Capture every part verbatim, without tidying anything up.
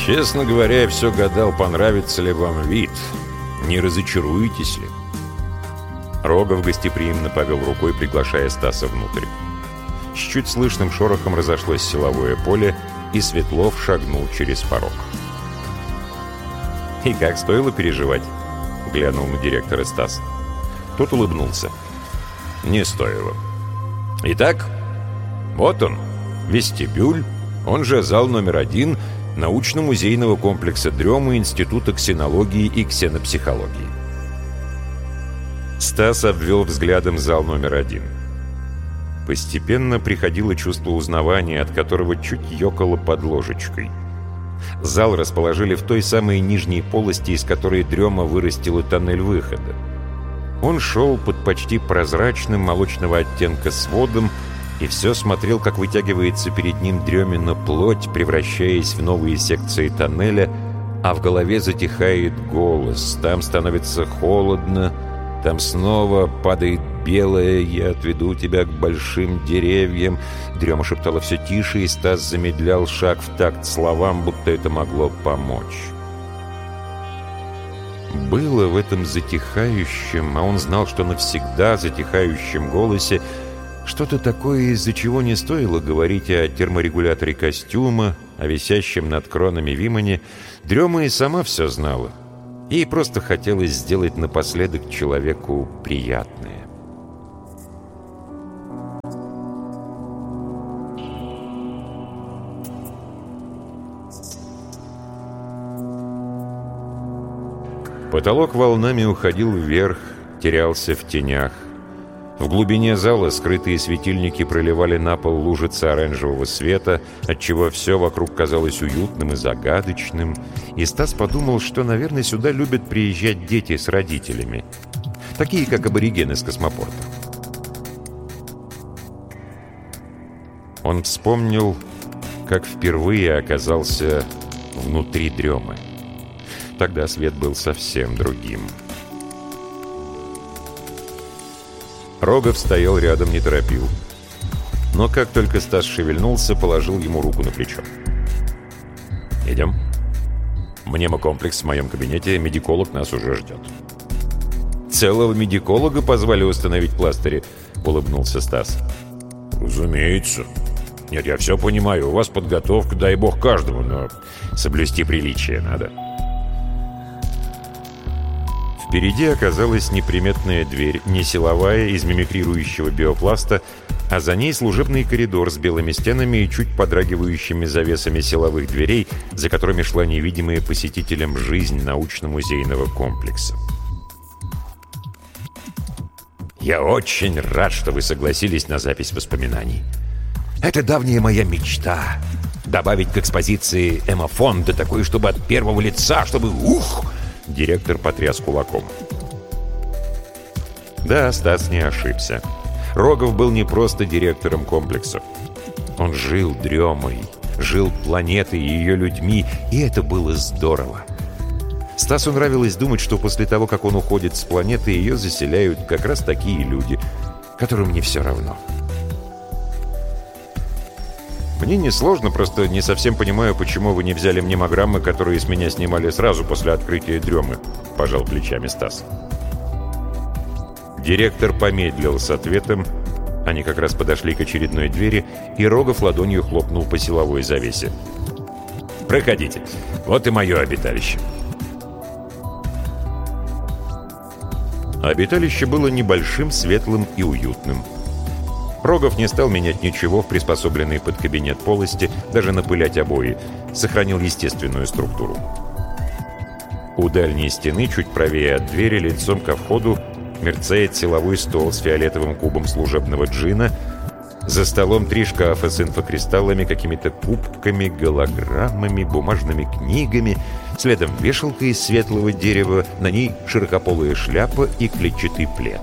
Честно говоря, я все гадал, понравится ли вам вид, не разочаруетесь ли. Рогов гостеприимно повел рукой, приглашая Стаса внутрь. С чуть слышным шорохом разошлось силовое поле, и Светлов шагнул через порог. «И как стоило переживать?» — глянул на директора Стас. Тот улыбнулся. «Не стоило. Итак, вот он, вестибюль, он же зал номер один научно-музейного комплекса Дрёмы Института ксенологии и ксенопсихологии». Стас обвел взглядом зал номер один. Постепенно приходило чувство узнавания, от которого чуть ёкало под ложечкой. Зал расположили в той самой нижней полости, из которой Дрёма вырастила тоннель выхода. Он шел под почти прозрачным молочного оттенка сводом и все смотрел, как вытягивается перед ним Дрёмина плоть, превращаясь в новые секции тоннеля, а в голове затихает голос. Там становится холодно, там снова падает белое «Я отведу тебя к большим деревьям». Дрёма шептала все тише, и Стас замедлял шаг в такт словам, будто это могло помочь. Было в этом затихающем, а он знал, что навсегда затихающем голосе что-то такое, из-за чего не стоило говорить о терморегуляторе костюма, о висящем над кронами Вимане. Дрёма и сама все знала. Ей просто хотелось сделать напоследок человеку приятное. Потолок волнами уходил вверх, терялся в тенях. В глубине зала скрытые светильники проливали на пол лужицы оранжевого света, отчего все вокруг казалось уютным и загадочным. И Стас подумал, что, наверное, сюда любят приезжать дети с родителями, такие как аборигены с космопорта. Он вспомнил, как впервые оказался внутри Дрёмы. Тогда свет был совсем другим. Рогов стоял рядом, не торопил. Но как только Стас шевельнулся, положил ему руку на плечо. «Идем. Мнемокомплекс в моем кабинете, медиколог нас уже ждет». «Целого медиколога позвали установить пластыри?» — улыбнулся Стас. «Разумеется. Нет, я все понимаю, у вас подготовка, дай бог каждому, но соблюсти приличие надо». Впереди оказалась неприметная дверь, не силовая, из мимикрирующего биопласта, а за ней служебный коридор с белыми стенами и чуть подрагивающими завесами силовых дверей, за которыми шла невидимая посетителям жизнь научно-музейного комплекса. «Я очень рад, что вы согласились на запись воспоминаний. Это давняя моя мечта — добавить к экспозиции эмофон, да такой, чтобы от первого лица, чтобы ух!» Директор потряс кулаком. Да, Стас не ошибся. Рогов был не просто директором комплексов. Он жил Дрёмой, жил планетой и ее людьми, и это было здорово. Стасу нравилось думать, что после того, как он уходит с планеты, ее заселяют как раз такие люди, которым не все равно. «Мне несложно, просто не совсем понимаю, почему вы не взяли мнемограммы, которые с меня снимали сразу после открытия Дрёмы», — пожал плечами Стас. Директор помедлил с ответом. Они как раз подошли к очередной двери, и Рогов ладонью хлопнул по силовой завесе. «Проходите. Вот и мое обиталище». Обиталище было небольшим, светлым и уютным. Рогов не стал менять ничего в приспособленной под кабинет полости, даже напылять обои, сохранил естественную структуру. У дальней стены, чуть правее от двери, лицом ко входу, мерцает силовой стол с фиолетовым кубом служебного джина. За столом три шкафа с инфокристаллами, какими-то кубками, голограммами, бумажными книгами, следом вешалка из светлого дерева, на ней широкополая шляпа и клетчатый плед.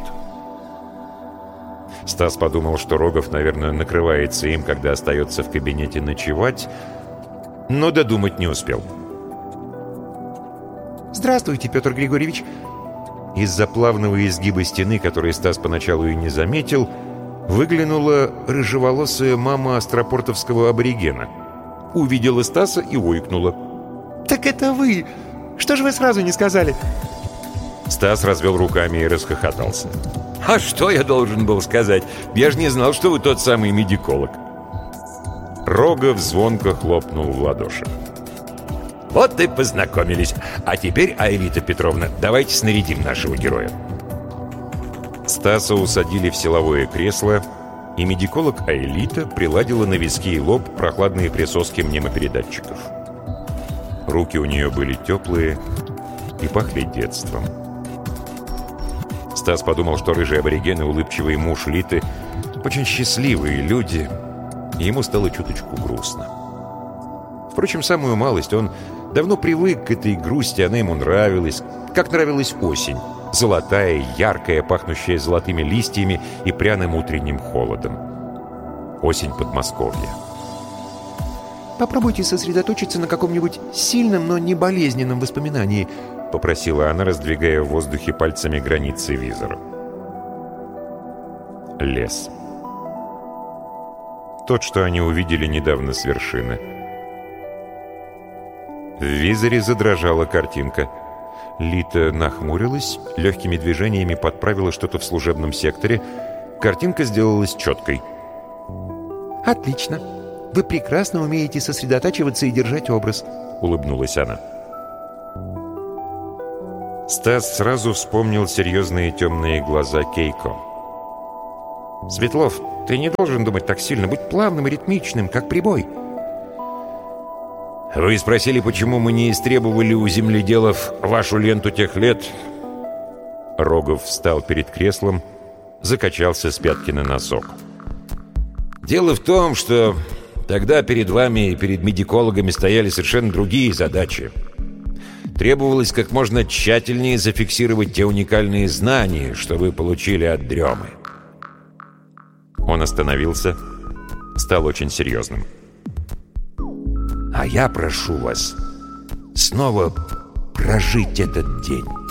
Стас подумал, что Рогов, наверное, накрывается им, когда остается в кабинете ночевать, но додумать не успел. «Здравствуйте, Петр Григорьевич!» Из-за плавного изгиба стены, который Стас поначалу и не заметил, выглянула рыжеволосая мама астропортовского аборигена. Увидела Стаса и ойкнула. так это вы! Что же вы сразу не сказали?» Стас развел руками и расхохотался. «А что я должен был сказать? Я же не знал, что вы тот самый медиколог». Рогов звонко хлопнул в ладоши. «Вот и познакомились. А теперь, Аэлита Петровна, давайте снарядим нашего героя». Стаса усадили в силовое кресло, и медиколог Аэлита приладила на виски и лоб прохладные присоски мнемопередатчиков. Руки у нее были теплые и пахли детством. Стас подумал, что рыжий абориген и улыбчивый муж Литы очень счастливые люди, и ему стало чуточку грустно. Впрочем, самую малость он давно привык к этой грусти, она ему нравилась, как нравилась осень, золотая, яркая, пахнущая золотыми листьями и пряным утренним холодом. Осень Подмосковья. «Попробуйте сосредоточиться на каком-нибудь сильном, но не болезненном воспоминании», — попросила она, раздвигая в воздухе пальцами границы визора. Лес. Тот, что они увидели недавно с вершины. В визоре задрожала картинка. Лита нахмурилась, легкими движениями подправила что-то в служебном секторе. Картинка сделалась четкой. «Отлично. Вы прекрасно умеете сосредотачиваться и держать образ», — улыбнулась она. Стас сразу вспомнил серьезные темные глаза Кейко. «Светлов, ты не должен думать так сильно. Будь плавным и ритмичным, как прибой». «Вы спросили, почему мы не истребовали у земледелов вашу ленту тех лет?» Рогов встал перед креслом, закачался с пятки на носок. «Дело в том, что тогда перед вами и перед медикологами стояли совершенно другие задачи. Требовалось как можно тщательнее зафиксировать те уникальные знания, что вы получили от дремы». Он остановился, стал очень серьезным. «А я прошу вас снова прожить этот день».